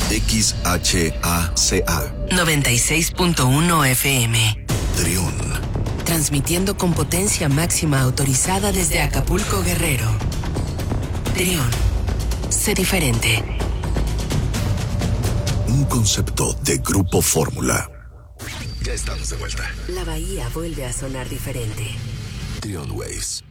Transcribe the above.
XHACA 96.1 FM. Trión. Transmitiendo con potencia máxima autorizada desde Acapulco, Guerrero. Trión. Sé diferente. Un concepto de Grupo Fórmula. Ya estamos de vuelta. La bahía vuelve a sonar diferente. Trión Waves.